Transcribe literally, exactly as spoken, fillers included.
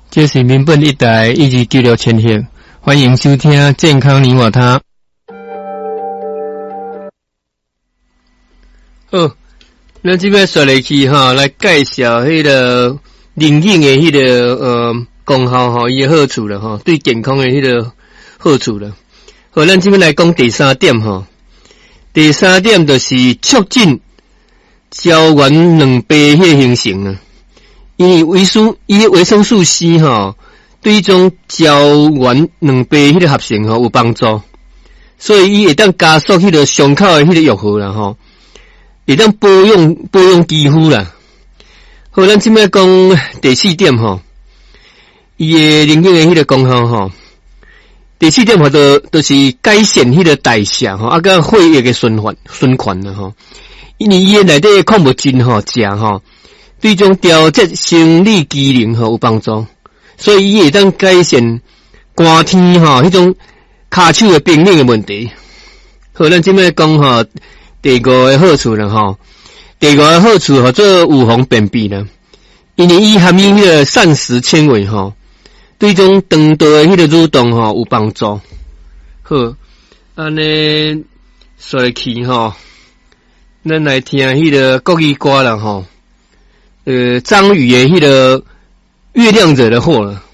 这是民本一台一级九六千赫，欢迎收听健康你我他。好，咱这边说来去哈，来介绍迄个灵应的迄个呃功效哈，伊的好处了哈，对健康的迄个好处了。好，咱这边来讲第三点哈，第三点就是促进胶原蛋白迄个形成啊。因为维生伊维生素 C 哈，对迄种胶原蛋白迄个合成吼有帮助，所以伊会当加速迄个伤口的迄个愈合啦吼，会当保养保养肌肤啦。好，咱即摆讲第四点吼，伊的灵应的迄个功效吼，第四点吼就就是改善迄个代谢吼，啊甲血液的循环循环啦吼，因为伊内底矿物质吼食吼。对种调节生理机能吼有帮助，所以伊会当改善寒天吼迄种骹手的冰冷的问题。好，咱即摆讲吼第五个好处啦吼，第五个好处吼做预防便秘啦，因为伊含有迄个膳食纤维吼，对种肠道的迄个蠕动吼有帮助。好，安尼说起吼，咱来听迄个国语歌啦吼。呃，张宇的迄个月亮惹的祸了。